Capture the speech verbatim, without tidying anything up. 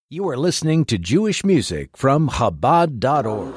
You are listening to Jewish music from Chabad dot org.